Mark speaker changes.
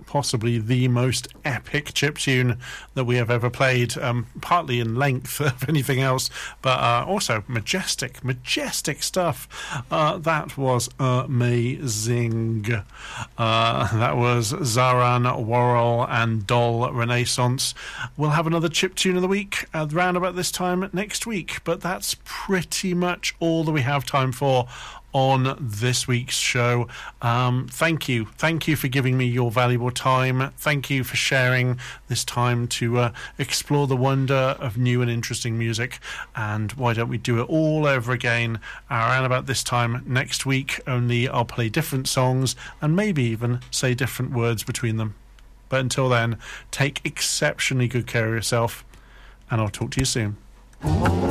Speaker 1: possibly the most epic chiptune that we have ever played, partly in length of anything else, but also majestic stuff. That was amazing. That was Zaran Worrell and Doll Renaissance. We'll have another chiptune of the week round about this time next week, but that's pretty much all that we have time for on this week's show. Thank you for giving me your valuable time. Thank you for sharing this time to explore the wonder of new and interesting music, and why don't we do it all over again around about this time next week, only I'll play different songs and maybe even say different words between them. But until then, take exceptionally good care of yourself, and I'll talk to you soon.